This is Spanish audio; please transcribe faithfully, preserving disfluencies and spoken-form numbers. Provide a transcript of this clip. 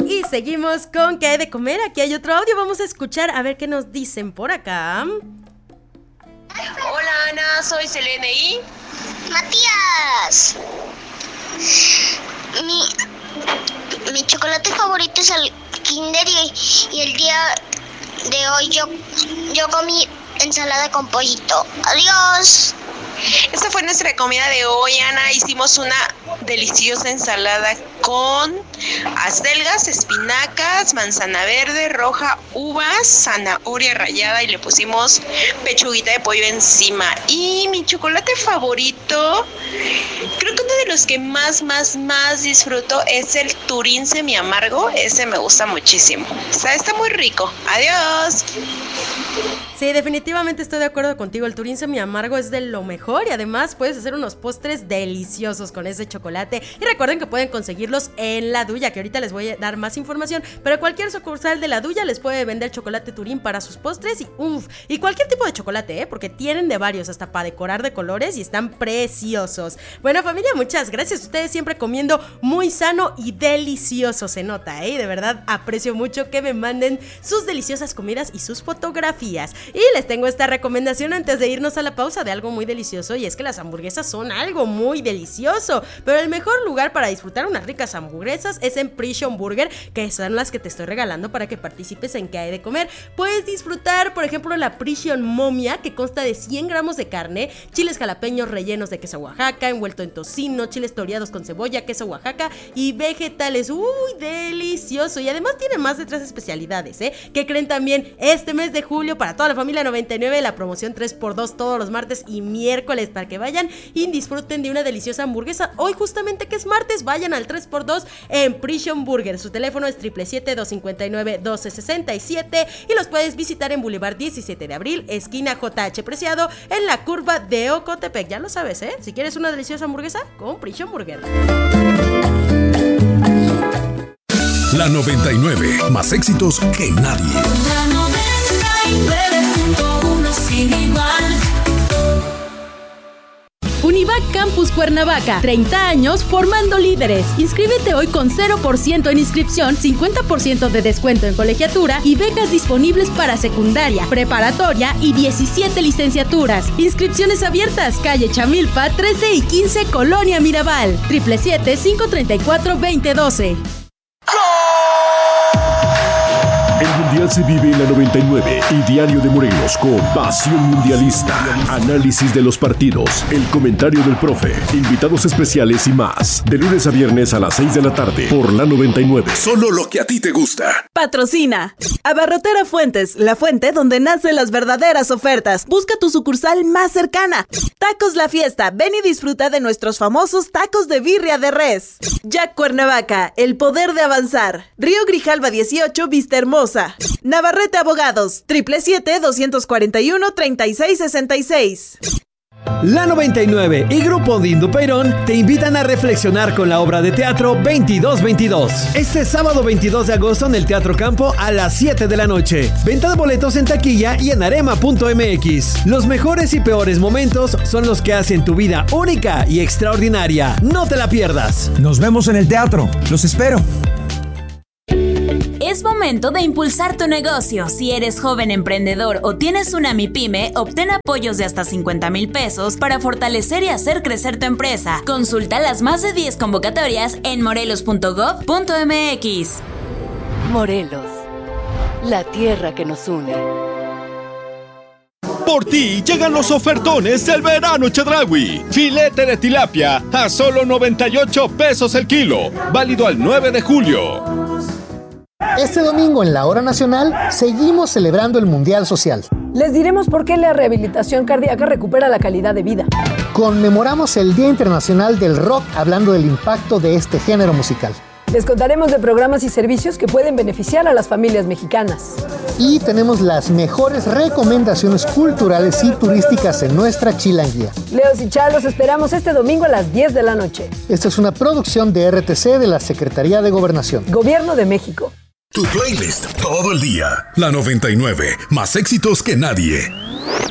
Y seguimos con ¿qué hay de comer? Aquí hay otro audio, vamos a escuchar a ver qué nos dicen por acá. Hola Ana, soy Selene y... Matías. Mi, mi chocolate favorito es el Kinder y, y el día de hoy yo, yo comí ensalada con pollito. Adiós. Esta fue nuestra comida de hoy, Ana. Hicimos una deliciosa ensalada con acelgas, espinacas, manzana verde, roja, uvas, zanahoria rallada y le pusimos pechuguita de pollo encima. Y mi chocolate favorito, creo que uno de los que más, más, más disfruto es el Turín semi amargo. Ese me gusta muchísimo. Está, está muy rico. Adiós. Sí, definitivamente estoy de acuerdo contigo. El Turín semi amargo es de lo mejor y además puedes hacer unos postres deliciosos con ese chocolate. Y recuerden que pueden conseguirlos en La Duya, que ahorita les voy a dar más información, pero cualquier sucursal de La Duya les puede vender chocolate Turín para sus postres y uff, y cualquier tipo de chocolate, ¿eh? Porque tienen de varios, hasta para decorar de colores y están preciosos. Bueno, familia, muchas gracias. Ustedes siempre comiendo muy sano y delicioso, se nota, ¿eh? Y de verdad aprecio mucho que me manden sus deliciosas comidas y sus fotografías. Y les tengo esta recomendación antes de irnos a la pausa de algo muy delicioso, y es que las hamburguesas son algo muy delicioso, pero el mejor lugar para disfrutar unas ricas hamburguesas es en Prison Burger, que son las que te estoy regalando para que participes en ¿qué hay de comer? Puedes disfrutar, por ejemplo, la Prison Momia, que consta de cien gramos de carne, chiles jalapeños rellenos de queso Oaxaca, envuelto en tocino, chiles toreados con cebolla, queso Oaxaca y vegetales. ¡Uy, delicioso! Y además tiene más de tres especialidades, ¿eh? Que creen también este mes de julio para toda la familia noventa y nueve, la promoción tres por dos todos los martes y miércoles para que vayan y disfruten de una deliciosa hamburguesa. Hoy justamente que es martes, vayan al tres por dos en Prison Burger. Su teléfono es siete siete siete, dos cinco nueve, uno dos seis siete y los puedes visitar en Boulevard diecisiete de abril, esquina J H Preciado, en la curva de Ocotepec. Ya lo sabes, ¿eh? Si quieres una deliciosa hamburguesa, con Prison Burger. La noventa y nueve, más éxitos que nadie. La noventa y nueve punto uno sin igual. Univac Campus Cuernavaca, treinta años formando líderes. Inscríbete hoy con cero por ciento en inscripción, cincuenta por ciento de descuento en colegiatura y becas disponibles para secundaria, preparatoria y diecisiete licenciaturas. Inscripciones abiertas, calle Chamilpa, trece y quince, Colonia Mirabal. siete siete siete, cinco tres cuatro, dos cero uno dos. El Mundial se vive en la noventa y nueve y Diario de Morelos con Pasión Mundialista. Análisis de los partidos, el comentario del profe, invitados especiales y más. De lunes a viernes a las seis de la tarde por la noventa y nueve. Solo lo que a ti te gusta. Patrocina Abarrotera Fuentes, la fuente donde nacen las verdaderas ofertas. Busca tu sucursal más cercana. Tacos La Fiesta, ven y disfruta de nuestros famosos tacos de birria de res. Jack Cuernavaca, el poder de avanzar. Río Grijalva dieciocho, Vista Hermosa. Navarrete Abogados, siete siete siete, dos cuatro uno, tres seis seis seis. La noventa y nueve y Grupo Dindo Peirón te invitan a reflexionar con la obra de teatro veintidós veintidós. Este sábado veintidós de agosto en el Teatro Campo a las siete de la noche. Venta de boletos en taquilla y en arema punto m x. Los mejores y peores momentos son los que hacen tu vida única y extraordinaria. No te la pierdas. Nos vemos en el teatro. Los espero. Es momento de impulsar tu negocio. Si eres joven emprendedor o tienes una MIPYME, obtén apoyos de hasta cincuenta mil pesos para fortalecer y hacer crecer tu empresa. Consulta las más de diez convocatorias en morelos punto gob punto m x. Morelos, la tierra que nos une. Por ti llegan los ofertones del verano Chedraui. Filete de tilapia a solo noventa y ocho pesos el kilo. Válido al nueve de julio. Este domingo en la Hora Nacional seguimos celebrando el Mundial Social. Les diremos por qué la rehabilitación cardíaca recupera la calidad de vida. Conmemoramos el Día Internacional del Rock hablando del impacto de este género musical. Les contaremos de programas y servicios que pueden beneficiar a las familias mexicanas. Y tenemos las mejores recomendaciones culturales y turísticas en nuestra chilanguía. Leos y Chá, los esperamos este domingo a las diez de la noche. Esta es una producción de R T C de la Secretaría de Gobernación. Gobierno de México. Tu playlist todo el día. La noventa y nueve, más éxitos que nadie.